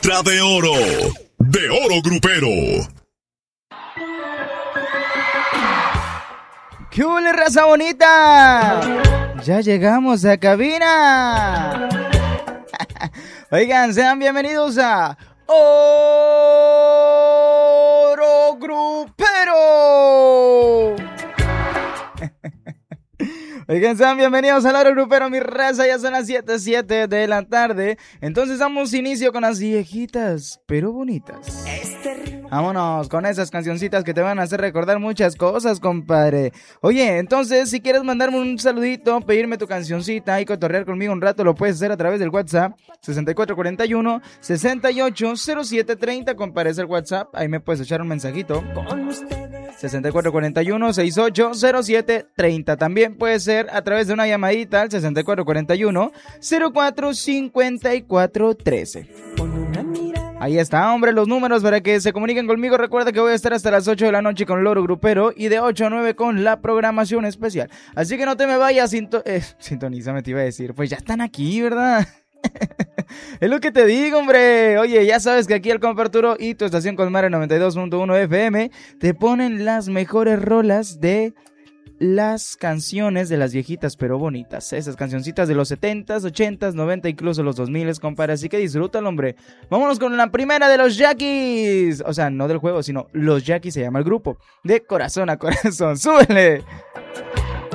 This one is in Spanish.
De oro grupero. ¡Qué huele, raza bonita! Ya llegamos a cabina. Oigan, sean bienvenidos a Oro Grupero. Oigan, sean bienvenidos al Oro Grupero, mi raza. Ya son las 7:07 de la tarde. Entonces damos inicio con las viejitas, pero bonitas. Vámonos con esas cancioncitas que te van a hacer recordar muchas cosas, compadre. Oye, entonces, si quieres mandarme un saludito, pedirme tu cancioncita y cotorrear conmigo un rato, lo puedes hacer a través del WhatsApp 6441-680730, compadre, es el WhatsApp. Ahí me puedes echar un mensajito. 6441-680730. También puede ser a través de una llamadita al 6441-045413. Ahí está, hombre, los números para que se comuniquen conmigo. Recuerda que voy a estar hasta las 8 de la noche con el Oro Grupero y de 8 a 9 con la programación especial. Así que no te me vayas, sintonízame, te iba a decir. Pues ya están aquí, ¿verdad? Es lo que te digo, hombre. Oye, ya sabes que aquí el compa Arturo y tu estación Colmare 92.1 FM te ponen las mejores rolas de las canciones de las viejitas pero bonitas. Esas cancioncitas de los 70s, 80s, 90, incluso los 2000, compadre. Así que disfrútalo, hombre. Vámonos con la primera de los Yaquis. O sea, no del juego, sino los Yaquis se llama el grupo. De corazón a corazón. ¡Súbele!